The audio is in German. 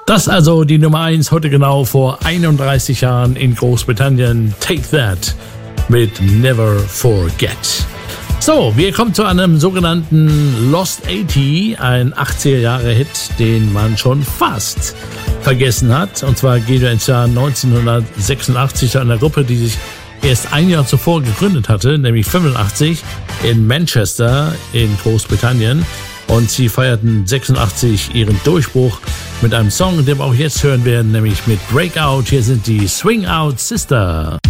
Das also die Nummer 1 heute genau vor 31 Jahren in Großbritannien. Take That mit Never Forget. So, wir kommen zu einem sogenannten Lost 80, ein 80er-Jahre-Hit, den man schon fast vergessen hat. Und zwar geht er ins Jahr 1986 zu einer Gruppe, die sich erst ein Jahr zuvor gegründet hatte, nämlich 85 in Manchester in Großbritannien. Und sie feierten 86 ihren Durchbruch mit einem Song, den wir auch jetzt hören werden, nämlich mit Breakout. Hier sind die Swing Out Sister.